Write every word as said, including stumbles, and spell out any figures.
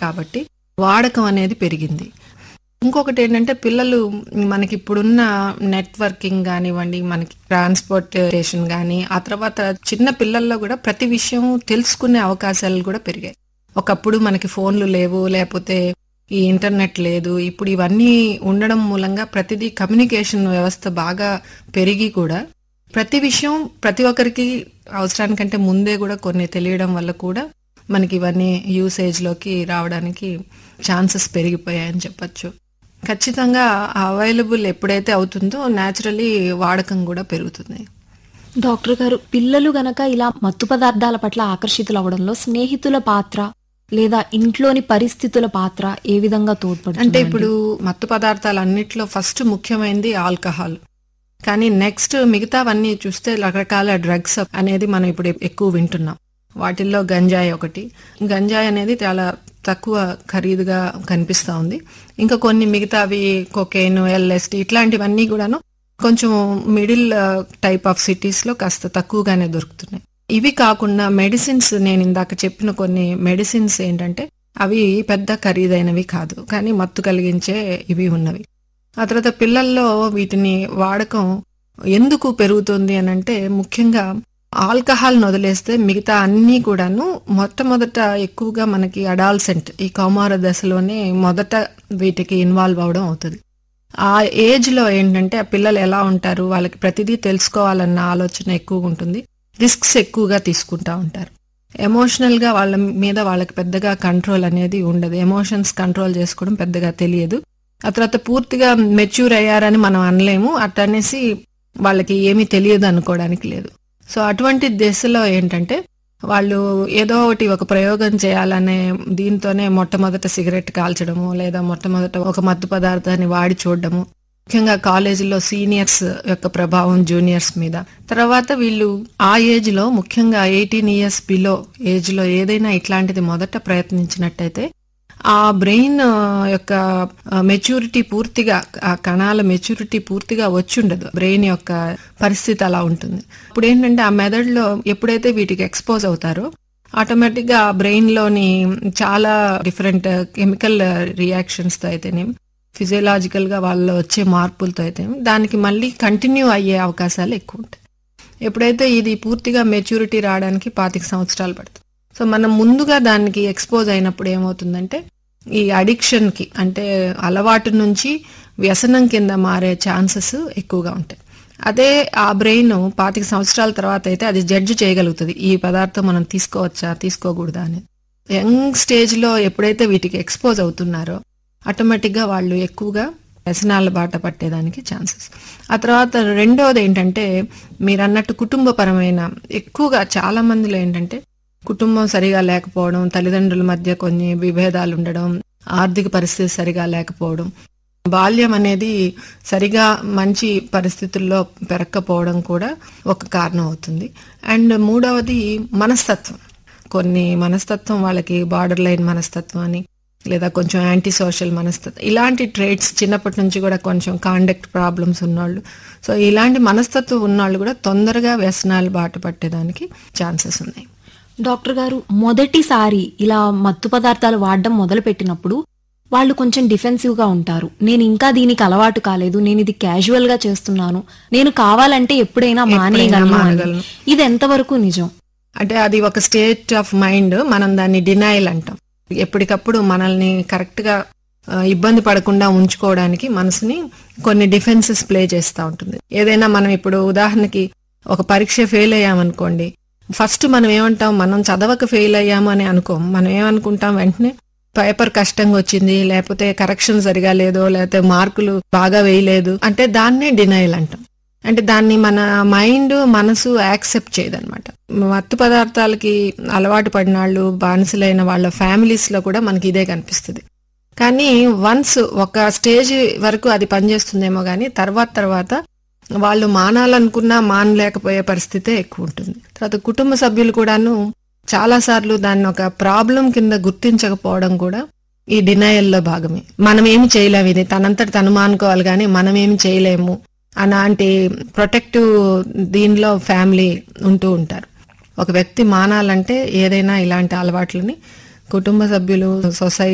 కాబట్టి వాడకం అనేది పెరిగింది. ఇంకొకటి ఏంటంటే పిల్లలు మనకి ఇప్పుడున్న నెట్వర్కింగ్ కానివ్వండి, మనకి ట్రాన్స్పోర్టేషన్ కానీ, ఆ తర్వాత చిన్న పిల్లల్లో కూడా ప్రతి విషయం తెలుసుకునే అవకాశాలు కూడా పెరిగాయి. ఒకప్పుడు మనకి ఫోన్లు లేవు, లేకపోతే ఈ ఇంటర్నెట్ లేదు. ఇప్పుడు ఇవన్నీ ఉండడం మూలంగా ప్రతిదీ కమ్యూనికేషన్ వ్యవస్థ బాగా పెరిగి కూడా ప్రతి విషయం ప్రతి ఒక్కరికి అవసరానికంటే ముందే కూడా కొన్ని తెలియడం వల్ల కూడా మనకి ఇవన్నీ యూసేజ్లోకి రావడానికి ఛాన్సెస్ పెరిగిపోయాయని చెప్పచ్చు. ఖచ్చితంగా అవైలబుల్ ఎప్పుడైతే అవుతుందో న్యాచురలీ వాడకం కూడా పెరుగుతుంది. డాక్టర్ గారు, పిల్లలు గనక ఇలా మత్తు పదార్థాల పట్ల ఆకర్షితులు అవడంలో స్నేహితుల పాత్ర లేదా ఇంట్లోని పరిస్థితుల పాత్ర ఏ విధంగా తోడ్పడుతుంది? అంటే ఇప్పుడు మత్తు పదార్థాలు అన్నిట్లో ఫస్ట్ ముఖ్యమైనది ఆల్కహాల్. కానీ నెక్స్ట్ మిగతావన్నీ చూస్తే రకరకాల డ్రగ్స్ అనేది మనం ఇప్పుడు ఎక్కువ వింటున్నాం. వాటిల్లో గంజాయి ఒకటి. గంజాయి అనేది చాలా తక్కువ ఖరీదుగా కనిపిస్తూ ఉంది. ఇంకా కొన్ని మిగతావి కొకైన్, ఎల్ఎస్డి ఇట్లాంటివన్నీ కూడాను కొంచెం మిడిల్ టైప్ ఆఫ్ సిటీస్లో కాస్త తక్కువగానే దొరుకుతున్నాయి. ఇవి కాకుండా మెడిసిన్స్, నేను ఇందాక చెప్పిన కొన్ని మెడిసిన్స్ ఏంటంటే అవి పెద్ద ఖరీదైనవి కాదు, కానీ మత్తు కలిగించే ఇవి ఉన్నవి. ఆ తర్వాత పిల్లల్లో వీటిని వాడకం ఎందుకు పెరుగుతుంది అని అంటే ముఖ్యంగా ఆల్కహాల్ వదిలేస్తే మిగతా అన్నీ కూడాను మొట్టమొదట ఎక్కువగా మనకి అడాల్సెంట్ ఈ కౌమార దశలోనే మొదట వీటికి ఇన్వాల్వ్ అవడం అవుతుంది. ఆ ఏజ్ లో ఏంటంటే ఆ పిల్లలు ఎలా ఉంటారు, వాళ్ళకి ప్రతిదీ తెలుసుకోవాలన్న ఆలోచన ఎక్కువగా ఉంటుంది. రిస్క్స్ ఎక్కువగా తీసుకుంటా ఉంటారు. ఎమోషనల్ గా వాళ్ళ మీద వాళ్ళకి పెద్దగా కంట్రోల్ అనేది ఉండదు. ఎమోషన్స్ కంట్రోల్ చేసుకోవడం పెద్దగా తెలియదు. ఆ తర్వాత పూర్తిగా మెచ్యూర్ అయ్యారని మనం అనలేము, అట్టనేసి వాళ్ళకి ఏమీ తెలియదు అనుకోవడానికి లేదు. సో అటువంటి దశలో ఏంటంటే వాళ్ళు ఏదో ఒకటి ఒక ప్రయోగం చేయాలనే దీంతోనే మొట్టమొదట సిగరెట్ కాల్చడము, లేదా మొట్టమొదట ఒక మత్తు పదార్థాన్ని వాడి చూడడము, ముఖ్యంగా కాలేజీలో సీనియర్స్ యొక్క ప్రభావం జూనియర్స్ మీద. తర్వాత వీళ్ళు ఆ ఏజ్ లో ముఖ్యంగా ఎయిటీన్ ఇయర్స్ బిలో ఏజ్ లో ఏదైనా ఇట్లాంటిది మొదట ప్రయత్నించినట్టయితే ఆ బ్రెయిన్ యొక్క మెచ్యూరిటీ పూర్తిగా, ఆ కణాల మెచ్యూరిటీ పూర్తిగా వచ్చి ఉండదు. బ్రెయిన్ యొక్క పరిస్థితి అలా ఉంటుంది. ఇప్పుడు ఏంటంటే ఆ మెదడులో ఎప్పుడైతే వీటికి ఎక్స్పోజ్ అవుతారో ఆటోమేటిక్ గా ఆ బ్రెయిన్ లోని చాలా డిఫరెంట్ కెమికల్ రియాక్షన్స్ తో అయితేనేం, ఫిజియలాజికల్ గా వాళ్ళలో వచ్చే మార్పులతో అయితే దానికి మళ్ళీ కంటిన్యూ అయ్యే అవకాశాలు ఎక్కువ ఉంటాయి. ఎప్పుడైతే ఇది పూర్తిగా మెచ్యూరిటీ రావడానికి పాతిక సంవత్సరాలు పడుతుంది. సో మనం ముందుగా దానికి ఎక్స్పోజ్ అయినప్పుడు ఏమవుతుందంటే ఈ అడిక్షన్ కి, అంటే అలవాటు నుంచి వ్యసనం కింద మారే ఛాన్సెస్ ఎక్కువగా ఉంటాయి. అదే ఆ బ్రెయిన్ పాతిక సంవత్సరాల తర్వాత అయితే అది జడ్జ్ చేయగలుగుతుంది, ఈ పదార్థం మనం తీసుకోవచ్చా తీసుకోకూడదా అని. యంగ్ స్టేజ్ లో ఎప్పుడైతే వీటికి ఎక్స్పోజ్ అవుతున్నారో ఆటోమేటిక్ గా వాళ్ళు ఎక్కువగా వ్యసనాల బాట పట్టేదానికి ఛాన్సెస్. ఆ తర్వాత రెండోది ఏంటంటే మీరు అన్నట్టు కుటుంబపరమైన, ఎక్కువగా చాలా మందిలో ఏంటంటే కుటుంబం సరిగా లేకపోవడం, తల్లిదండ్రుల మధ్య కొన్ని విభేదాలు ఉండడం, ఆర్థిక పరిస్థితి సరిగా లేకపోవడం, బాల్యం అనేది సరిగా మంచి పరిస్థితుల్లో పెరగకపోవడం కూడా ఒక కారణం అవుతుంది. అండ్ మూడవది మనస్తత్వం. కొన్ని మనస్తత్వం వాళ్ళకి బార్డర్ లైన్ మనస్తత్వం అని, లేదా కొంచెం యాంటీ సోషల్ మనస్తత్వం, ఇలాంటి ట్రేట్స్ చిన్నప్పటి నుంచి కూడా కొంచెం కాండక్ట్ ప్రాబ్లమ్స్ ఉన్నవాళ్ళు, సో ఇలాంటి మనస్తత్వం ఉన్నవాళ్ళు కూడా తొందరగా వ్యసనాలు బాట పట్టేదానికి ఛాన్సెస్ ఉన్నాయి. డాక్టర్ గారు, మొదటిసారి ఇలా మత్తు పదార్థాలు వాడడం మొదలు పెట్టినప్పుడు వాళ్ళు కొంచెం డిఫెన్సివ్ గా ఉంటారు. నేను ఇంకా దీనికి అలవాటు కాలేదు, నేను ఇది క్యాజువల్ గా చేస్తున్నాను, నేను కావాలంటే ఎప్పుడైనా మానేయగలను. ఇది ఎంతవరకు నిజం? అంటే అది ఒక స్టేట్ ఆఫ్ మైండ్, మనం దాన్ని డినైల్ అంటాం. ఎప్పటికప్పుడు మనల్ని కరెక్ట్ గా ఇబ్బంది పడకుండా ఉంచుకోవడానికి మనసుని కొన్ని డిఫెన్సెస్ ప్లే చేస్తూ ఉంటుంది. ఏదైనా మనం ఇప్పుడు ఉదాహరణకి ఒక పరీక్ష ఫెయిల్ అయ్యామనుకోండి, ఫస్ట్ మనం ఏమంటాం, మనం చదవక ఫెయిల్ అయ్యాము అని అనుకోం. మనం ఏమనుకుంటాం, వెంటనే పేపర్ కష్టంగా వచ్చింది, లేకపోతే కరెక్షన్ సరిగా లేదో, లేకపోతే మార్కులు బాగా వేయలేదు అంటే దాన్నే డినైల్ అంటాం. అంటే దాన్ని మన మైండ్, మనసు యాక్సెప్ట్ చేయదనమాట. మత్తు పదార్థాలకి అలవాటు పడిన వాళ్ళు, బానిసలైన వాళ్ళ ఫ్యామిలీస్ లో కూడా మనకి ఇదే కనిపిస్తుంది. కానీ వన్స్ ఒక స్టేజ్ వరకు అది పనిచేస్తుందేమో కానీ తర్వాత తర్వాత వాళ్ళు మానాలనుకున్నా మానలేకపోయే పరిస్థితే ఎక్కువ ఉంటుంది. తర్వాత కుటుంబ సభ్యులు కూడాను చాలా సార్లు దాన్ని ఒక ప్రాబ్లం కింద గుర్తించకపోవడం కూడా ఈ డినయల్లో భాగమే. మనం ఏమి చేయలేము, ఇది తనంతటి తను మానుకోవాలి కానీ మనం ఏమి చేయలేము అలాంటి ప్రొటెక్టివ్ దీనిలో ఫ్యామిలీ ఉంటూ ఉంటారు. ఒక వ్యక్తి మానాలంటే ఏదైనా ఇలాంటి అలవాట్లని కుటుంబ సభ్యులు, సొసైటీ